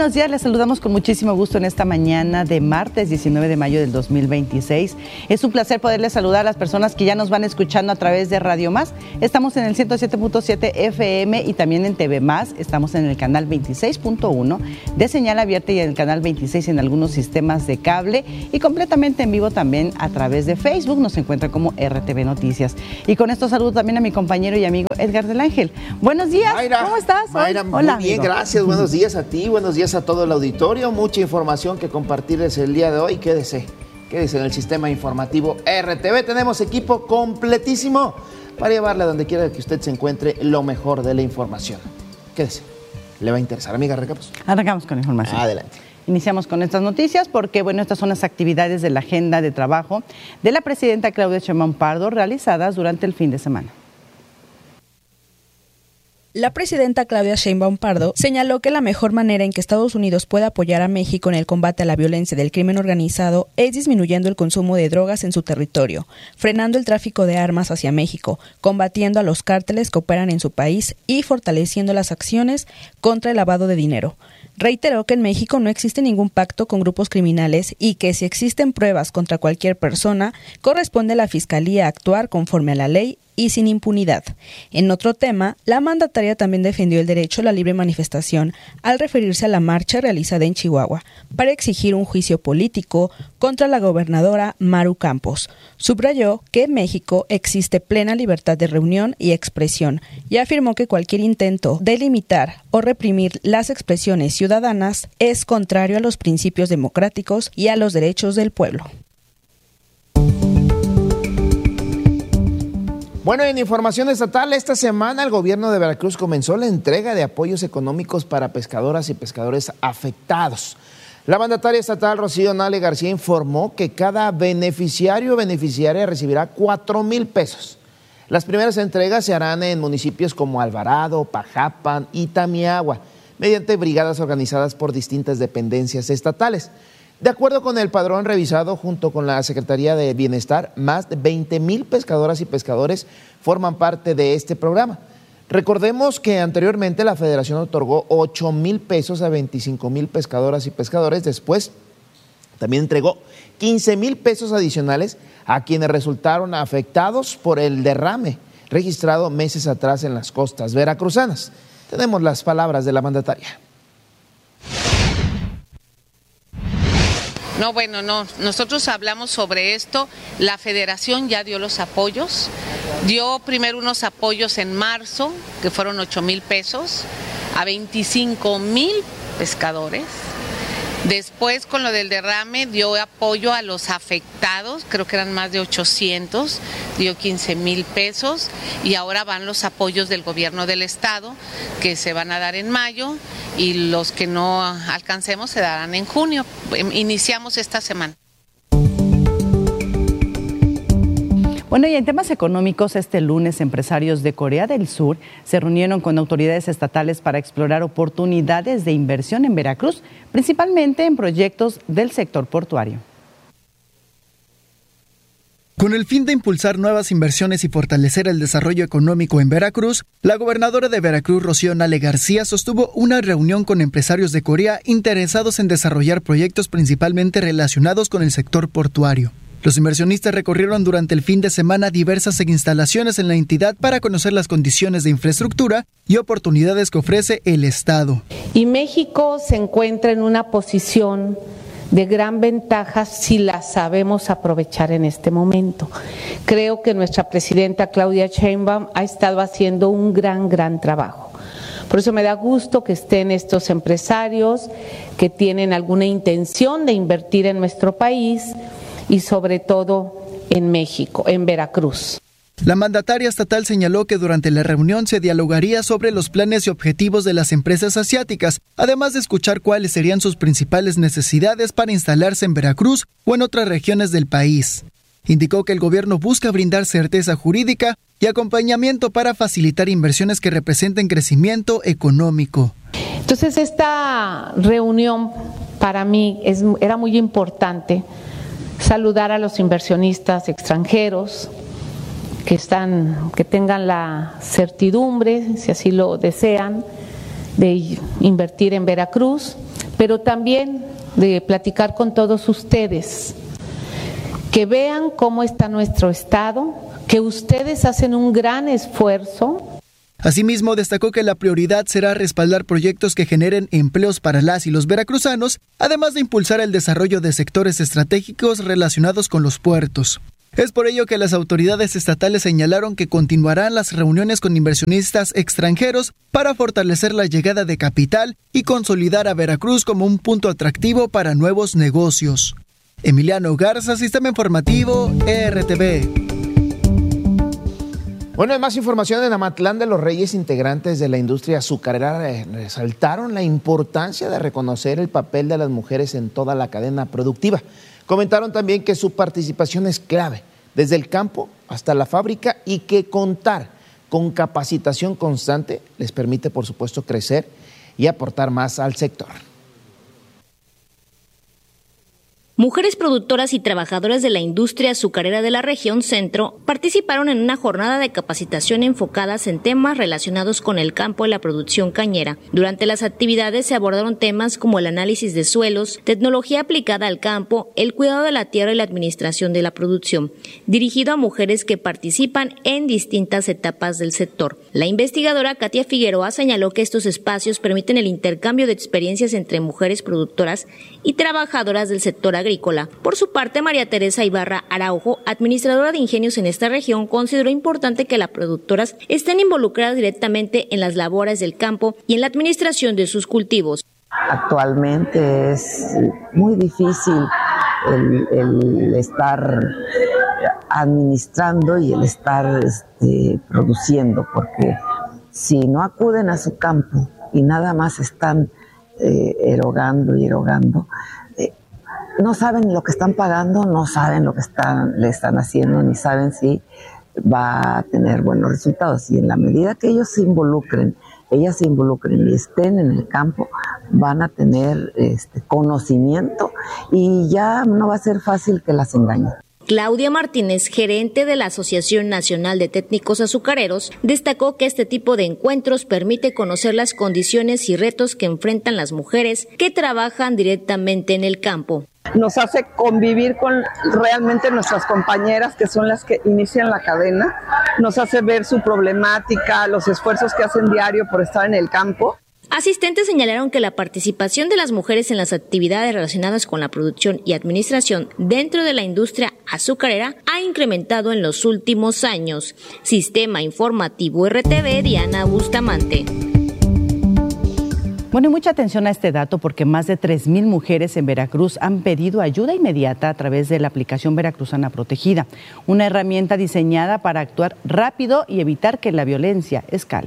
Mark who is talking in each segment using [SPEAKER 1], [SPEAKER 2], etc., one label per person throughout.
[SPEAKER 1] buenos días, les saludamos con muchísimo gusto en esta mañana de martes 19 de mayo del 2026. Es un placer poderles saludar a las personas que ya nos van escuchando a través de Radio Más. Estamos en el 107.7 FM y también en TV Más. Estamos en el canal 26.1 de señal abierta y en el canal 26 en algunos sistemas de cable y completamente en vivo también a través de Facebook. Nos encuentra como RTV Noticias. Y con esto saludo también a mi compañero y amigo Edgar del Ángel. Buenos días,
[SPEAKER 2] Mayra,
[SPEAKER 1] ¿cómo estás?
[SPEAKER 2] Mayra,
[SPEAKER 1] hola,
[SPEAKER 2] muy bien,
[SPEAKER 1] amigo.
[SPEAKER 2] gracias. Buenos días a ti, buenos días a todo el auditorio. Mucha información que compartirles el día de hoy. Quédese en el sistema informativo RTV. Tenemos equipo completísimo para llevarle a donde quiera que usted se encuentre lo mejor de la información. Quédese, le va a interesar. Amiga, arrancamos.
[SPEAKER 1] Arrancamos con la información.
[SPEAKER 2] Adelante.
[SPEAKER 1] Iniciamos con estas noticias porque, estas son las actividades de la agenda de trabajo de la presidenta Claudia Sheinbaum Pardo realizadas durante el fin de semana.
[SPEAKER 3] La presidenta Claudia Sheinbaum Pardo señaló que la mejor manera en que Estados Unidos pueda apoyar a México en el combate a la violencia del crimen organizado es disminuyendo el consumo de drogas en su territorio, frenando el tráfico de armas hacia México, combatiendo a los cárteles que operan en su país y fortaleciendo las acciones contra el lavado de dinero. Reiteró que en México no existe ningún pacto con grupos criminales y que si existen pruebas contra cualquier persona, corresponde a la Fiscalía actuar conforme a la ley y sin impunidad. En otro tema, la mandataria también defendió el derecho a la libre manifestación al referirse a la marcha realizada en Chihuahua para exigir un juicio político contra la gobernadora Maru Campos. Subrayó que en México existe plena libertad de reunión y expresión y afirmó que cualquier intento de limitar o reprimir las expresiones ciudadanas es contrario a los principios democráticos y a los derechos del pueblo.
[SPEAKER 2] Bueno, en información estatal, esta semana el gobierno de Veracruz comenzó la entrega de apoyos económicos para pescadoras y pescadores afectados. La mandataria estatal Rocío Nale García informó que cada beneficiario o beneficiaria recibirá 4,000 pesos. Las primeras entregas se harán en municipios como Alvarado, Pajapan y Tamiahua, mediante brigadas organizadas por distintas dependencias estatales. De acuerdo con el padrón revisado junto con la Secretaría de Bienestar, más de 20,000 pescadoras y pescadores forman parte de este programa. Recordemos que anteriormente la Federación otorgó 8,000 pesos a 25,000 pescadoras y pescadores. Después también entregó 15,000 pesos adicionales a quienes resultaron afectados por el derrame registrado meses atrás en las costas veracruzanas. Tenemos las palabras de la mandataria.
[SPEAKER 4] No, nosotros hablamos sobre esto, la federación ya dio los apoyos, dio primero unos apoyos en marzo, que fueron 8,000 pesos, a 25,000 pescadores. Después, con lo del derrame, dio apoyo a los afectados, creo que eran más de 800, dio 15,000 pesos y ahora van los apoyos del gobierno del estado que se van a dar en mayo y los que no alcancemos se darán en junio. Iniciamos esta semana.
[SPEAKER 1] Y en temas económicos, este lunes empresarios de Corea del Sur se reunieron con autoridades estatales para explorar oportunidades de inversión en Veracruz, principalmente en proyectos del sector portuario.
[SPEAKER 5] Con el fin de impulsar nuevas inversiones y fortalecer el desarrollo económico en Veracruz, la gobernadora de Veracruz, Rocío Nale García, sostuvo una reunión con empresarios de Corea interesados en desarrollar proyectos principalmente relacionados con el sector portuario. Los inversionistas recorrieron durante el fin de semana diversas instalaciones en la entidad para conocer las condiciones de infraestructura y oportunidades que ofrece el Estado.
[SPEAKER 6] Y México se encuentra en una posición de gran ventaja si la sabemos aprovechar en este momento. Creo que nuestra presidenta Claudia Sheinbaum ha estado haciendo un gran trabajo. Por eso me da gusto que estén estos empresarios que tienen alguna intención de invertir en nuestro país y sobre todo en México, en Veracruz.
[SPEAKER 5] La mandataria estatal señaló que durante la reunión se dialogaría sobre los planes y objetivos de las empresas asiáticas, además de escuchar cuáles serían sus principales necesidades para instalarse en Veracruz o en otras regiones del país. Indicó que el gobierno busca brindar certeza jurídica y acompañamiento para facilitar inversiones que representen crecimiento económico.
[SPEAKER 6] Entonces, esta reunión para mí era muy importante. Saludar a los inversionistas extranjeros que tengan la certidumbre, si así lo desean, de invertir en Veracruz, pero también de platicar con todos ustedes, que vean cómo está nuestro estado, que ustedes hacen un gran esfuerzo.
[SPEAKER 5] Asimismo, destacó que la prioridad será respaldar proyectos que generen empleos para las y los veracruzanos, además de impulsar el desarrollo de sectores estratégicos relacionados con los puertos. Es por ello que las autoridades estatales señalaron que continuarán las reuniones con inversionistas extranjeros para fortalecer la llegada de capital y consolidar a Veracruz como un punto atractivo para nuevos negocios. Emiliano Garza, Sistema Informativo, RTV.
[SPEAKER 2] Bueno, en más información, en Amatlán de los Reyes, integrantes de la industria azucarera resaltaron la importancia de reconocer el papel de las mujeres en toda la cadena productiva. Comentaron también que su participación es clave, desde el campo hasta la fábrica, y que contar con capacitación constante les permite, por supuesto, crecer y aportar más al sector.
[SPEAKER 7] Mujeres productoras y trabajadoras de la industria azucarera de la región centro participaron en una jornada de capacitación enfocadas en temas relacionados con el campo y la producción cañera. Durante las actividades se abordaron temas como el análisis de suelos, tecnología aplicada al campo, el cuidado de la tierra y la administración de la producción, dirigido a mujeres que participan en distintas etapas del sector. La investigadora Katia Figueroa señaló que estos espacios permiten el intercambio de experiencias entre mujeres productoras y trabajadoras del sector agrícola. Por su parte, María Teresa Ibarra Araujo, administradora de ingenios en esta región, consideró importante que las productoras estén involucradas directamente en las labores del campo y en la administración de sus cultivos.
[SPEAKER 8] Actualmente es muy difícil el estar administrando y el estar produciendo, porque si no acuden a su campo y nada más están erogando, no saben lo que están pagando, no saben lo que le están haciendo, ni saben si va a tener buenos resultados. Y en la medida que ellas se involucren y estén en el campo, van a tener conocimiento y ya no va a ser fácil que las engañen.
[SPEAKER 7] Claudia Martínez, gerente de la Asociación Nacional de Técnicos Azucareros, destacó que este tipo de encuentros permite conocer las condiciones y retos que enfrentan las mujeres que trabajan directamente en el campo.
[SPEAKER 9] Nos hace convivir con realmente nuestras compañeras, que son las que inician la cadena, nos hace ver su problemática, los esfuerzos que hacen diario por estar en el campo.
[SPEAKER 7] Asistentes señalaron que la participación de las mujeres en las actividades relacionadas con la producción y administración dentro de la industria azucarera ha incrementado en los últimos años. Sistema Informativo RTV, Diana Bustamante.
[SPEAKER 1] Bueno, y mucha atención a este dato porque más de 3,000 mujeres en Veracruz han pedido ayuda inmediata a través de la aplicación Veracruzana Protegida, una herramienta diseñada para actuar rápido y evitar que la violencia escale.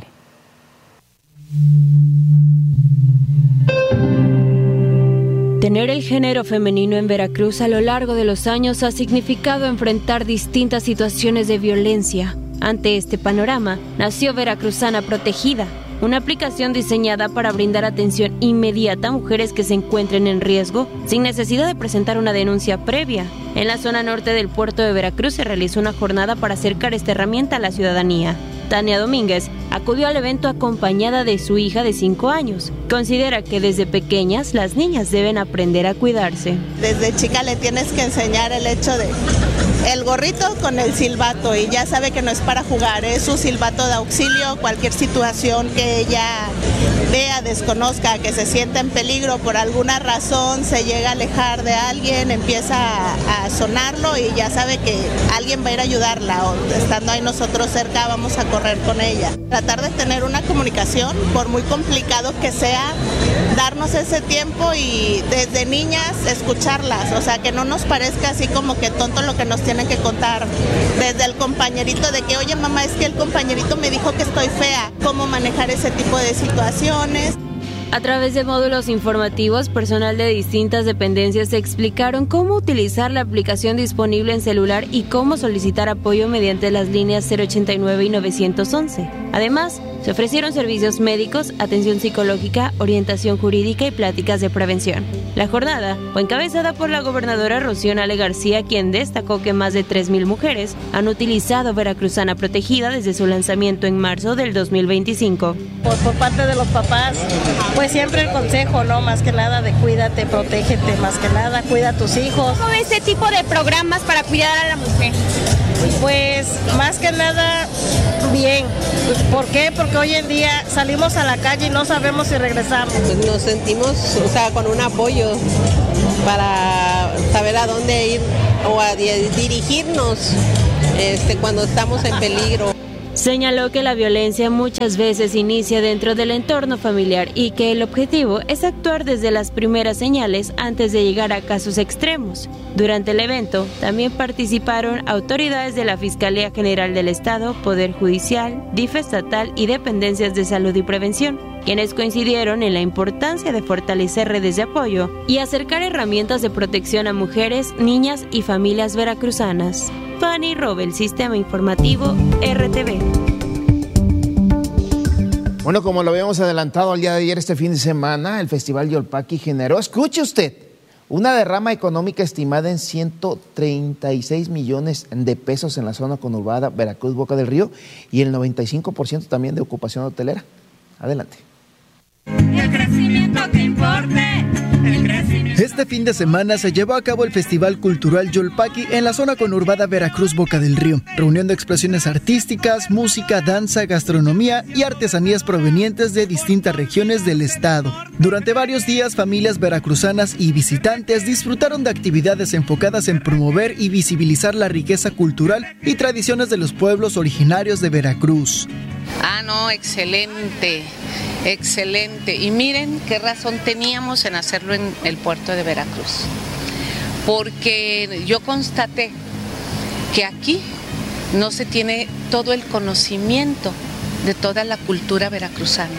[SPEAKER 10] Tener el género femenino en Veracruz a lo largo de los años ha significado enfrentar distintas situaciones de violencia. Ante este panorama, nació Veracruzana Protegida, una aplicación diseñada para brindar atención inmediata a mujeres que se encuentren en riesgo sin necesidad de presentar una denuncia previa. En la zona norte del puerto de Veracruz se realizó una jornada para acercar esta herramienta a la ciudadanía. Tania Domínguez acudió al evento acompañada de su hija de 5 años. Considera que desde pequeñas las niñas deben aprender a cuidarse.
[SPEAKER 11] Desde chica le tienes que enseñar el hecho de el gorrito con el silbato, y ya sabe que no es para jugar, es su silbato de auxilio. Cualquier situación que ella vea, desconozca, que se sienta en peligro por alguna razón, se llega a alejar de alguien, empieza a sonarlo y ya sabe que alguien va a ir a ayudarla, o estando ahí nosotros cerca vamos a correr con ella. Tratar de tener una comunicación, por muy complicado que sea, darnos ese tiempo y desde niñas escucharlas, o sea, que no nos parezca así como que tonto lo que nos tienen que contar. Desde el compañerito de que, oye mamá, es que el compañerito me dijo que estoy fea, cómo manejar ese tipo de situaciones.
[SPEAKER 10] A través de módulos informativos, personal de distintas dependencias explicaron cómo utilizar la aplicación disponible en celular y cómo solicitar apoyo mediante las líneas 089 y 911. Además, se ofrecieron servicios médicos, atención psicológica, orientación jurídica y pláticas de prevención. La jornada fue encabezada por la gobernadora Rocío Nale García, quien destacó que más de 3,000 mujeres han utilizado Veracruzana Protegida desde su lanzamiento en marzo del 2025.
[SPEAKER 12] Pues por parte de los papás, pues siempre el consejo, ¿no? Más que nada de cuídate, protégete, más que nada, cuida a tus hijos.
[SPEAKER 13] ¿Cómo ese tipo de programas para cuidar a la mujer?
[SPEAKER 12] Pues más que nada bien. ¿Por qué? Porque hoy en día salimos a la calle y no sabemos si regresamos.
[SPEAKER 14] Pues nos sentimos, con un apoyo para saber a dónde ir o a dirigirnos cuando estamos en peligro.
[SPEAKER 10] Señaló que la violencia muchas veces inicia dentro del entorno familiar y que el objetivo es actuar desde las primeras señales antes de llegar a casos extremos. Durante el evento también participaron autoridades de la Fiscalía General del Estado, Poder Judicial, DIF estatal y dependencias de salud y prevención, quienes coincidieron en la importancia de fortalecer redes de apoyo y acercar herramientas de protección a mujeres, niñas y familias veracruzanas. Fanny Robel, Sistema Informativo, RTV.
[SPEAKER 2] Bueno, como lo habíamos adelantado al día de ayer, este fin de semana, el Festival Yolpaqui generó, escuche usted, una derrama económica estimada en 136 millones de pesos en la zona conurbada Veracruz, Boca del Río, y el 95% también de ocupación hotelera. Adelante.
[SPEAKER 15] El crecimiento que importe.
[SPEAKER 5] Este fin de semana se llevó a cabo el Festival Cultural Yolpaqui en la zona conurbada Veracruz, Boca del Río, reuniendo expresiones artísticas, música, danza, gastronomía y artesanías provenientes de distintas regiones del estado. Durante varios días, familias veracruzanas y visitantes disfrutaron de actividades enfocadas en promover y visibilizar la riqueza cultural y tradiciones de los pueblos originarios de Veracruz.
[SPEAKER 4] No, excelente, excelente. Y miren qué razón teníamos en hacerlo en el puerto de Veracruz. Porque yo constaté que aquí no se tiene todo el conocimiento de toda la cultura veracruzana.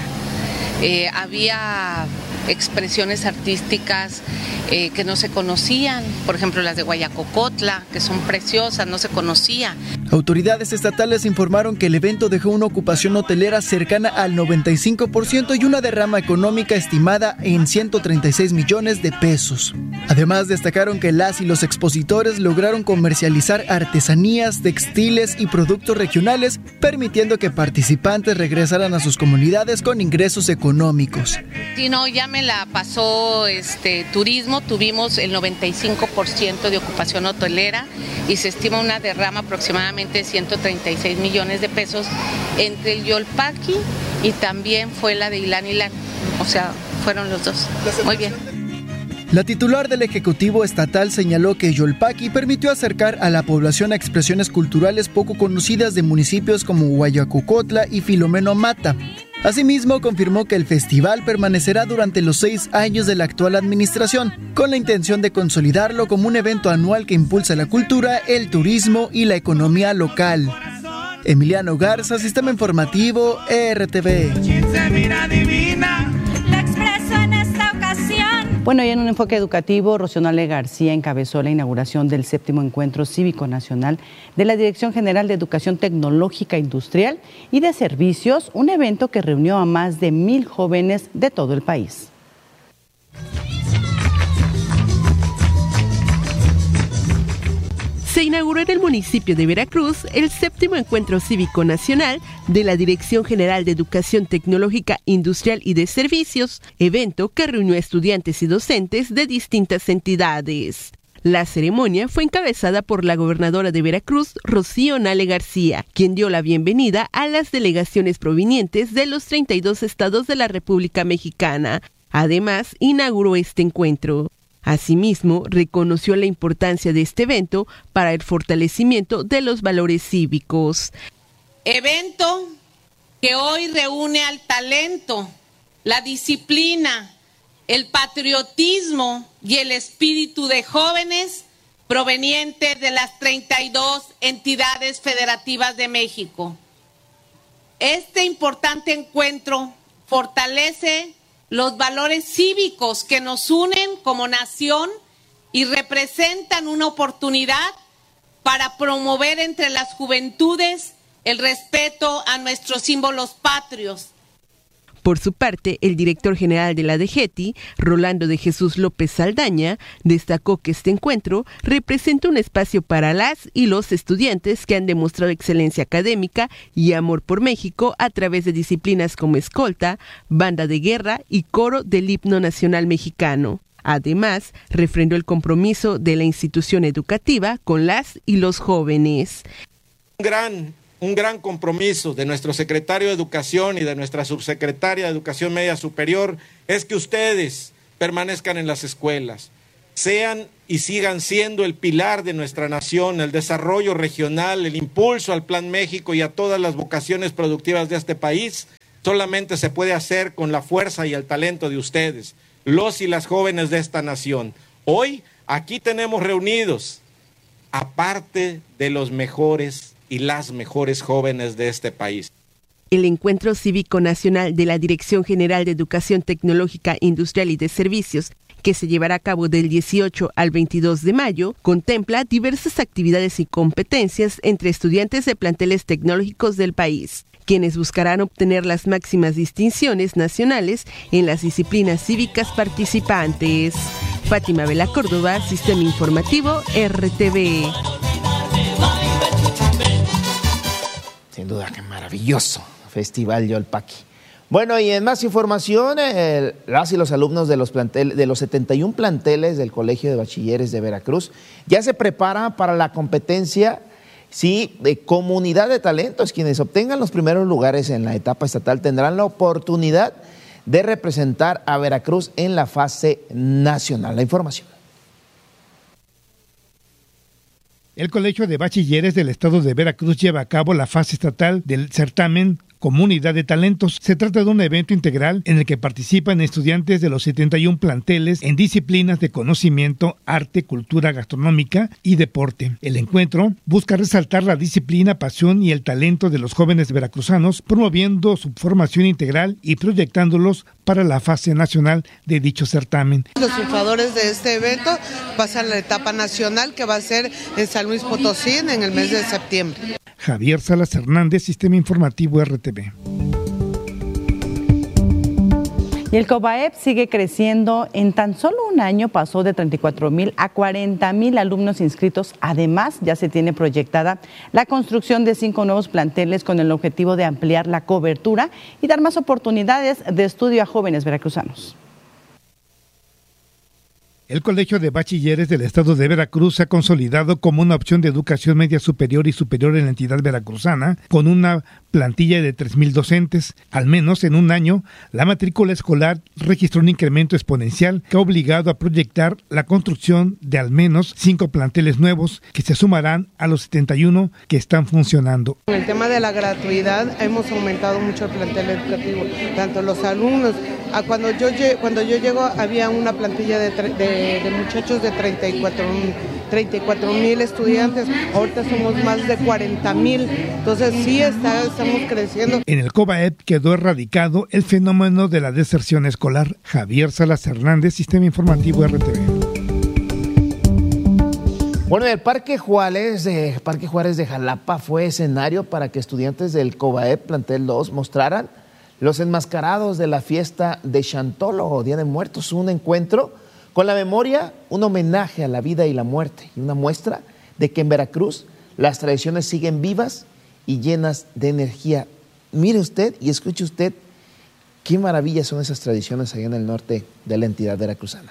[SPEAKER 4] Había expresiones artísticas que no se conocían, por ejemplo las de Guayacocotla, que son preciosas, no se conocía.
[SPEAKER 5] Autoridades estatales informaron que el evento dejó una ocupación hotelera cercana al 95% y una derrama económica estimada en 136 millones de pesos. Además, destacaron que las y los expositores lograron comercializar artesanías, textiles y productos regionales, permitiendo que participantes regresaran a sus comunidades con ingresos económicos.
[SPEAKER 4] Sí, no, ya me la pasó turismo, tuvimos el 95% de ocupación hotelera y se estima una derrama aproximadamente de 136 millones de pesos entre el Yolpaqui y también fue la de Ilán Ilán, o sea, fueron los dos. Muy bien.
[SPEAKER 5] La titular del Ejecutivo Estatal señaló que Yolpaqui permitió acercar a la población a expresiones culturales poco conocidas de municipios como Guayacocotla y Filomeno Mata. Asimismo, confirmó que el festival permanecerá durante los 6 años de la actual administración, con la intención de consolidarlo como un evento anual que impulsa la cultura, el turismo y la economía local. Emiliano Garza, Sistema Informativo, RTV.
[SPEAKER 1] Bueno, y en un enfoque educativo, Rocío Nale García encabezó la inauguración del 7º Encuentro Cívico Nacional de la Dirección General de Educación Tecnológica Industrial y de Servicios, un evento que reunió a más de 1,000 jóvenes de todo el país.
[SPEAKER 16] Se inauguró en el municipio de Veracruz el 7º Encuentro Cívico Nacional de la Dirección General de Educación Tecnológica Industrial y de Servicios, evento que reunió a estudiantes y docentes de distintas entidades. La ceremonia fue encabezada por la gobernadora de Veracruz, Rocío Nale García, quien dio la bienvenida a las delegaciones provenientes de los 32 estados de la República Mexicana. Además, inauguró este encuentro. Asimismo, reconoció la importancia de este evento para el fortalecimiento de los valores cívicos.
[SPEAKER 4] Evento que hoy reúne al talento, la disciplina, el patriotismo y el espíritu de jóvenes provenientes de las 32 entidades federativas de México. Este importante encuentro fortalece los valores cívicos que nos unen como nación y representan una oportunidad para promover entre las juventudes el respeto a nuestros símbolos patrios.
[SPEAKER 16] Por su parte, el director general de la DGETI, Rolando de Jesús López Saldaña, destacó que este encuentro representa un espacio para las y los estudiantes que han demostrado excelencia académica y amor por México a través de disciplinas como escolta, banda de guerra y coro del himno nacional mexicano. Además, refrendó el compromiso de la institución educativa con las y los jóvenes.
[SPEAKER 17] Un gran compromiso de nuestro secretario de Educación y de nuestra subsecretaria de Educación Media Superior es que ustedes permanezcan en las escuelas, sean y sigan siendo el pilar de nuestra nación, el desarrollo regional, el impulso al Plan México y a todas las vocaciones productivas de este país. Solamente se puede hacer con la fuerza y el talento de ustedes, los y las jóvenes de esta nación. Hoy aquí tenemos reunidos, aparte de los mejores y las mejores jóvenes de este país.
[SPEAKER 16] El Encuentro Cívico Nacional de la Dirección General de Educación Tecnológica, Industrial y de Servicios, que se llevará a cabo del 18 al 22 de mayo, contempla diversas actividades y competencias entre estudiantes de planteles tecnológicos del país, quienes buscarán obtener las máximas distinciones nacionales en las disciplinas cívicas participantes. Fátima Vela Córdoba, Sistema Informativo RTV.
[SPEAKER 2] Sin duda, qué maravilloso Festival Yolpaqui. Bueno, y en más información, las y los alumnos de los 71 planteles del Colegio de Bachilleres de Veracruz ya se preparan para la competencia de Comunidad de Talentos. Quienes obtengan los primeros lugares en la etapa estatal tendrán la oportunidad de representar a Veracruz en la fase nacional. La información.
[SPEAKER 18] El Colegio de Bachilleres del Estado de Veracruz lleva a cabo la fase estatal del certamen Comunidad de Talentos. Se trata de un evento integral en el que participan estudiantes de los 71 planteles en disciplinas de conocimiento, arte, cultura gastronómica y deporte. El encuentro busca resaltar la disciplina, pasión y el talento de los jóvenes veracruzanos, promoviendo su formación integral y proyectándolos para la fase nacional de dicho certamen.
[SPEAKER 19] Los triunfadores de este evento pasan a la etapa nacional, que va a ser en San Luis Potosí en el mes de septiembre.
[SPEAKER 18] Javier Salas Hernández, Sistema Informativo RTV.
[SPEAKER 1] Y el COBAEP sigue creciendo. En tan solo un año pasó de 34,000 a 40,000 alumnos inscritos. Además, ya se tiene proyectada la construcción de 5 nuevos planteles con el objetivo de ampliar la cobertura y dar más oportunidades de estudio a jóvenes veracruzanos.
[SPEAKER 18] El Colegio de Bachilleres del Estado de Veracruz se ha consolidado como una opción de educación media superior y superior en la entidad veracruzana, con una plantilla de 3,000 docentes. Al menos en un año, la matrícula escolar registró un incremento exponencial que ha obligado a proyectar la construcción de al menos 5 planteles nuevos que se sumarán a los 71 que están funcionando.
[SPEAKER 19] En el tema de la gratuidad hemos aumentado mucho el plantel educativo, tanto los alumnos. Cuando yo llego había una plantilla de muchachos de 34,000 estudiantes, ahorita somos más de 40,000, entonces sí estamos creciendo.
[SPEAKER 18] En el COBAEP quedó erradicado el fenómeno de la deserción escolar. Javier Salas Hernández, Sistema Informativo RTV.
[SPEAKER 2] Bueno, el Parque Juárez de Jalapa fue escenario para que estudiantes del COBAEP Plantel 2 mostraran los enmascarados de la fiesta de Chantolo o Día de Muertos, un encuentro con la memoria, un homenaje a la vida y la muerte y una muestra de que en Veracruz las tradiciones siguen vivas y llenas de energía. Mire usted y escuche usted qué maravillas son esas tradiciones allá en el norte de la entidad veracruzana.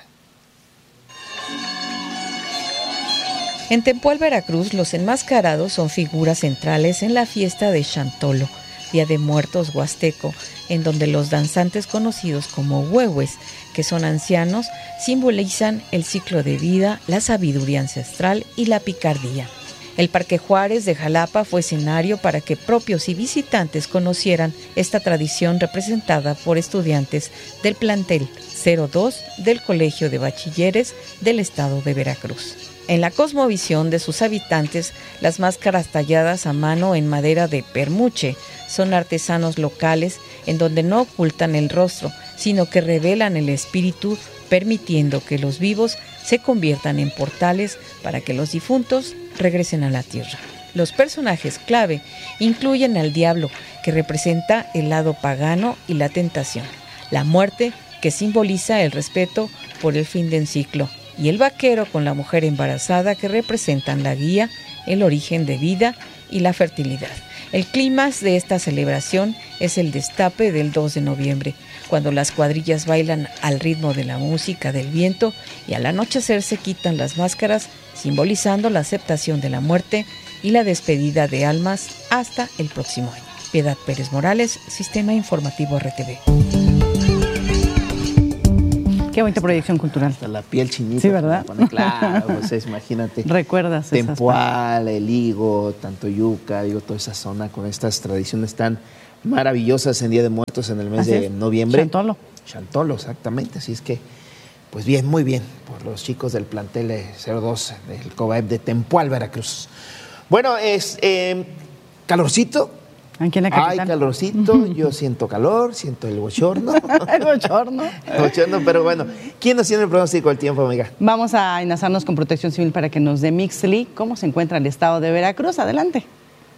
[SPEAKER 20] En Tempual, Veracruz, los enmascarados son figuras centrales en la fiesta de Chantolo, Día de Muertos huasteco, en donde los danzantes conocidos como huehues, que son ancianos, simbolizan el ciclo de vida, la sabiduría ancestral y la picardía. El Parque Juárez de Jalapa fue escenario para que propios y visitantes conocieran esta tradición representada por estudiantes del plantel 02 del Colegio de Bachilleres del Estado de Veracruz. En la cosmovisión de sus habitantes, las máscaras talladas a mano en madera de permuche son artesanos locales en donde no ocultan el rostro, sino que revelan el espíritu, permitiendo que los vivos se conviertan en portales para que los difuntos regresen a la tierra. Los personajes clave incluyen al diablo, que representa el lado pagano y la tentación, la muerte, que simboliza el respeto por el fin del ciclo, y el vaquero con la mujer embarazada, que representan la guía, el origen de vida y la fertilidad. El clímax de esta celebración es el destape del 2 de noviembre, cuando las cuadrillas bailan al ritmo de la música del viento y al anochecer se quitan las máscaras, simbolizando la aceptación de la muerte y la despedida de almas hasta el próximo año. Piedad Pérez Morales, Sistema Informativo RTV.
[SPEAKER 1] Qué bonita proyección cultural.
[SPEAKER 2] Hasta la piel chinita.
[SPEAKER 1] Sí, ¿verdad?
[SPEAKER 2] Claro, pues imagínate.
[SPEAKER 1] ¿Recuerdas
[SPEAKER 2] Tempoal, el higo, Tantoyuca, toda esa zona con estas tradiciones tan maravillosas en Día de Muertos en el mes de noviembre. Chantolo, exactamente. Así es que, pues bien, muy bien, por los chicos del plantel 02 del COBAEP de Tempoal, Veracruz. Bueno, es calorcito.
[SPEAKER 1] Aquí en la capital.
[SPEAKER 2] Hay calorcito, yo siento calor, siento el bochorno.
[SPEAKER 1] El bochorno.
[SPEAKER 2] Bochorno, pero bueno, ¿quién nos tiene el pronóstico del tiempo, amiga?
[SPEAKER 1] Vamos a enlazarnos con Protección Civil para que nos dé Mixly cómo se encuentra el estado de Veracruz. Adelante.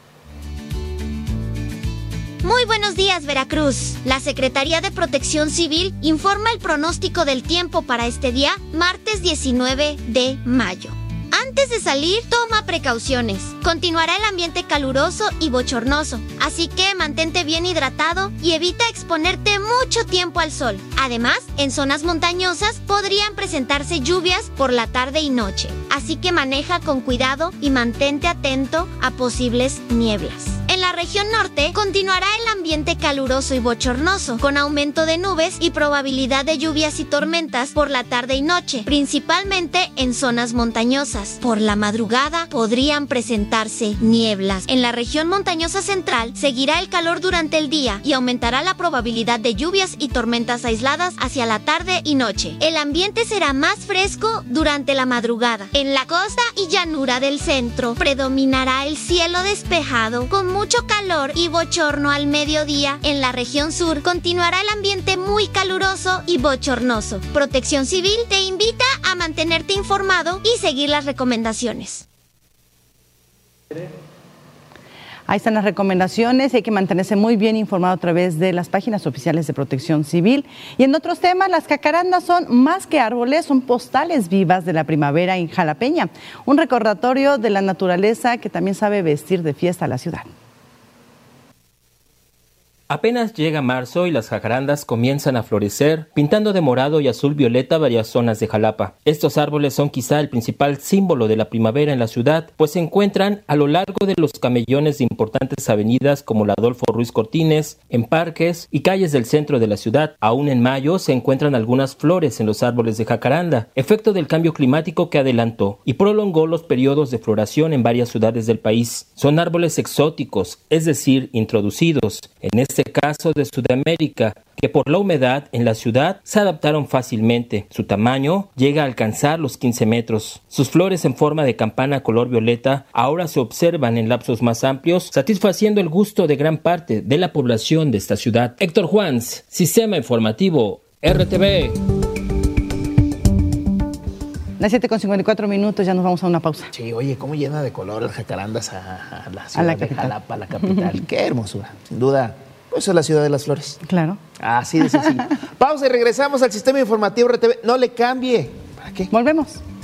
[SPEAKER 21] Muy buenos días, Veracruz. La Secretaría de Protección Civil informa el pronóstico del tiempo para este día, martes 19 de mayo. Antes de salir, toma precauciones. Continuará el ambiente caluroso y bochornoso, así que mantente bien hidratado y evita exponerte mucho tiempo al sol. Además, en zonas montañosas podrían presentarse lluvias por la tarde y noche, así que maneja con cuidado y mantente atento a posibles nieblas. En la región norte continuará el ambiente caluroso y bochornoso, con aumento de nubes y probabilidad de lluvias y tormentas por la tarde y noche, principalmente en zonas montañosas. Por la madrugada podrían presentarse nieblas. En la región montañosa central seguirá el calor durante el día y aumentará la probabilidad de lluvias y tormentas aisladas hacia la tarde y noche. El ambiente será más fresco durante la madrugada. En la costa y llanura del centro predominará el cielo despejado con mucho calor y bochorno al mediodía. En la región sur continuará el ambiente muy caluroso y bochornoso. Protección Civil te invita a mantenerte informado y seguir las recomendaciones.
[SPEAKER 1] Ahí están las recomendaciones, hay que mantenerse muy bien informado a través de las páginas oficiales de Protección Civil. Y en otros temas, las jacarandas son más que árboles, son postales vivas de la primavera en Jalapeña, un recordatorio de la naturaleza que también sabe vestir de fiesta a la ciudad.
[SPEAKER 22] Apenas llega marzo y las jacarandas comienzan a florecer, pintando de morado y azul violeta varias zonas de Jalapa. Estos árboles son quizá el principal símbolo de la primavera en la ciudad, pues se encuentran a lo largo de los camellones de importantes avenidas como la Adolfo Ruiz Cortines, en parques y calles del centro de la ciudad. Aún en mayo se encuentran algunas flores en los árboles de jacaranda, efecto del cambio climático que adelantó y prolongó los periodos de floración en varias ciudades del país. Son árboles exóticos, es decir, introducidos, en este caso de Sudamérica, que por la humedad en la ciudad se adaptaron fácilmente. Su tamaño llega a alcanzar los 15 metros. Sus flores en forma de campana color violeta ahora se observan en lapsos más amplios, satisfaciendo el gusto de gran parte de la población de esta ciudad. Héctor Juans, Sistema Informativo, RTV.
[SPEAKER 1] Las 7:54, ya nos vamos a una pausa.
[SPEAKER 2] Sí, oye, cómo llena de color las jacarandas a la ciudad de Jalapa, a la capital. Qué hermosura, sin duda. Pues es la ciudad de las flores.
[SPEAKER 1] Claro.
[SPEAKER 2] Así de sencillo. Pausa y regresamos al Sistema Informativo RTV. No le cambie. ¿Para qué?
[SPEAKER 1] Volvemos.